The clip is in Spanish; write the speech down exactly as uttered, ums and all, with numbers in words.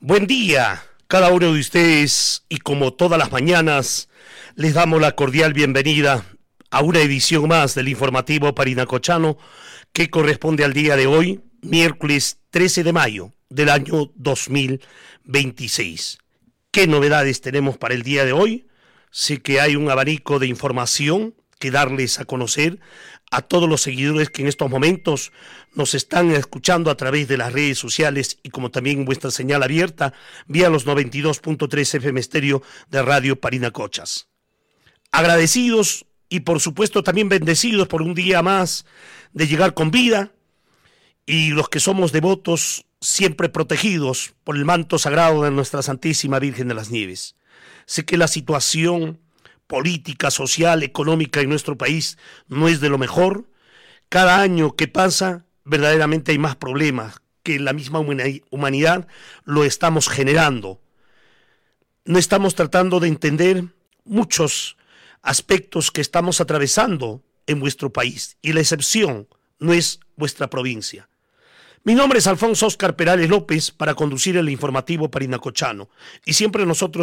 Buen día, cada uno de ustedes, y como todas las mañanas, les damos la cordial bienvenida a una edición más del informativo Parinacochano, que corresponde al día de hoy, miércoles trece de mayo del año dos mil veintiséis. ¿Qué novedades tenemos para el día de hoy? Sé que hay un abanico de información que darles a conocer a todos los seguidores que en estos momentos nos están escuchando a través de las redes sociales y como también vuestra señal abierta vía los noventa y dos punto tres F M estéreo de Radio Parinacochas. Agradecidos y por supuesto también bendecidos por un día más de llegar con vida, y los que somos devotos siempre protegidos por el manto sagrado de nuestra Santísima Virgen de las Nieves. Sé que la situación política, social, económica en nuestro país no es de lo mejor. Cada año que pasa, verdaderamente hay más problemas que la misma humanidad lo estamos generando. No estamos tratando de entender muchos aspectos que estamos atravesando en vuestro país, y la excepción no es vuestra provincia. Mi nombre es Alfonso Oscar Perales López, para conducir el informativo Parinacochano, y siempre nosotros